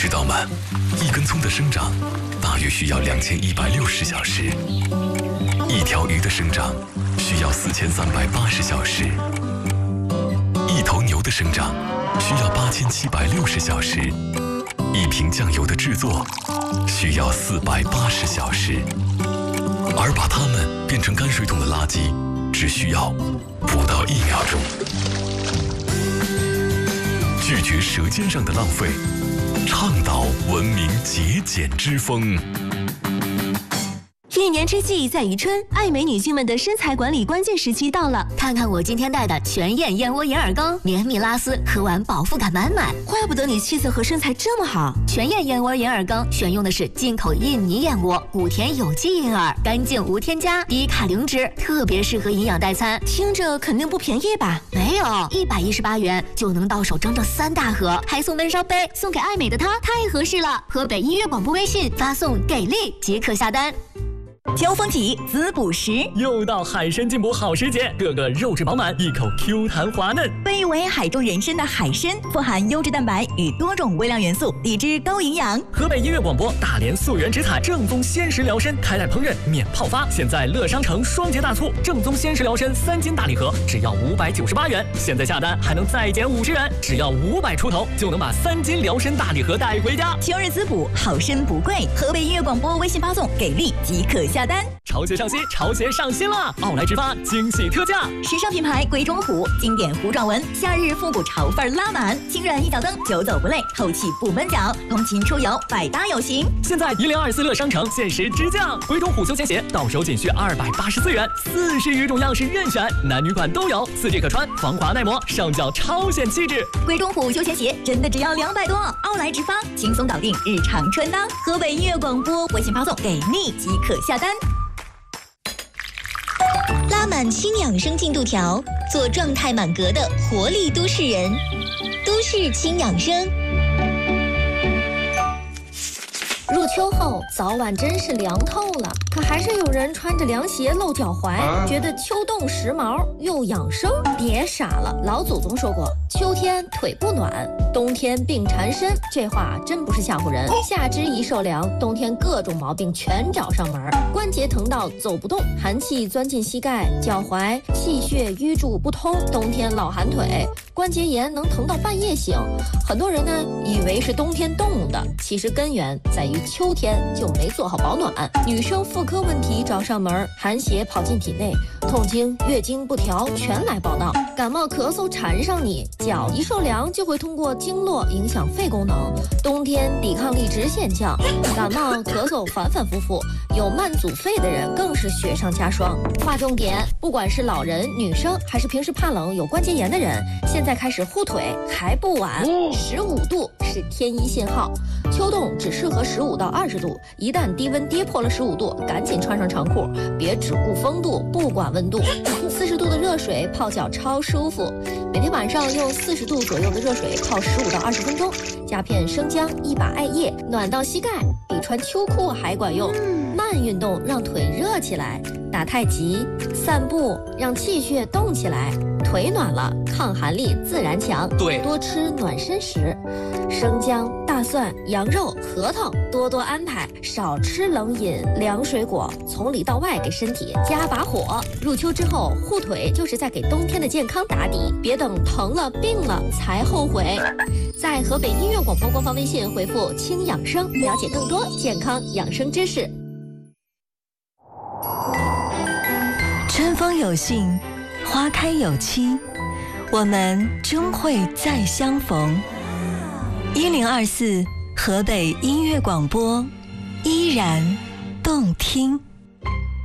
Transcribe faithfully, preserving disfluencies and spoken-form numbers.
知道吗？一根葱的生长大约需要两千一百六十小时，一条鱼的生长需要四千三百八十小时，一头牛的生长需要八千七百六十小时，一瓶酱油的制作需要四百八十小时，而把它们变成泔水桶的垃圾只需要不到一秒钟。拒绝舌尖上的浪费，倡导文明节俭之风。 一年之计在于春，爱美女性们的身材管理关键时期到了。 看看我今天带的全燕燕窝银耳羹，绵密拉丝，喝完饱腹感满满。 怪不得你气色和身材这么好。 全燕燕窝银耳羹选用的是进口印尼燕窝，谷田有机银耳，干净无添加，低卡零脂，特别适合营养代餐。 听着肯定不便宜吧？ 没有，一百一十八元就能到手整整三大盒，还送闷烧杯，送给爱美的她太合适了。河北音乐广播微信发送给力即可下单。 秋风起，滋补时， 又到海参进补好时节，个个肉质饱满，一口 Q 弹滑嫩。 被誉为海中人参的海参，富含优质蛋白与多种微量元素，低脂高营养。 河北音乐广播大连溯源植采正宗鲜食疗参，开袋烹饪免泡发。现在乐商城双节大促，正宗鲜食疗参三斤大礼盒只要五百九十八元，现在下单还能再减五十元，只要五百出头就能把三斤疗参大礼盒带回家。 秋日滋补，好参不贵。河北音乐广播微信发送给力即可下单。 潮鞋上新，潮鞋上新了！奥莱直发惊喜特价， 时尚品牌鬼冢虎，经典弧状纹，夏日复古潮范拉满，轻软一脚蹬，久走不累，透气不闷脚，通勤出游百搭有型。 现在一零二四乐商城限时直降，鬼冢虎休闲鞋到手仅需二百八十四元，四十余种样式任选，男女款都有，四季可穿，防滑耐磨，上脚超显气质。 鬼冢虎休闲鞋真的只要两百多，奥莱直发轻松搞定日常穿搭。河北音乐广播微信发送给力即可下单。拉满轻养生进度条，做状态满格的活力都市人。都市轻养生。 入秋后，早晚真是凉透了，可还是有人穿着凉鞋露脚踝，觉得秋冻时髦又养生。别傻了，老祖宗说过，秋天腿不暖，冬天病缠身，这话真不是吓唬人。夏肢一受凉，冬天各种毛病全找上门，关节疼到走不动，寒气钻进膝盖、脚踝，气血瘀注不通，冬天老寒腿，关节炎能疼到半夜醒。很多人呢以为是冬天冻的，其实根源在于秋天就没做好保暖。女生妇科问题找上门，寒邪跑进体内，痛经、月经不调全来报道。感冒咳嗽缠上你，脚一受凉就会通过经络影响肺功能，冬天抵抗力直线降，感冒咳嗽反反复复，有慢阻肺的人更是雪上加霜。划重点，不管是老人、女生，还是平时怕冷有关节炎的人，现在开始护腿还不晚。十五度是天一信号，秋冻只适合十五到二十度，一旦低温跌破了十五度，赶紧穿上长裤，别只顾风度不管温度。四十度的热水泡脚超舒服，每天晚上用四十度左右的热水泡十五到二十分钟，加片生姜，一把艾叶，暖到膝盖，比穿秋裤还管用。慢运动让腿热起来，打太极、散步让气血动起来，腿暖了，抗寒力自然强。 对， 多吃暖身食，生姜、大蒜、羊肉、核桃多多安排，少吃冷饮、凉水果，从里到外给身体加把火。入秋之后护腿就是在给冬天的健康打底，别等疼了病了才后悔。在河北音乐广播官方微信回复轻养生，了解更多健康养生知识。 春风有信，花开有期，我们终会再相逢。一零二四河北音乐广播，依然动听。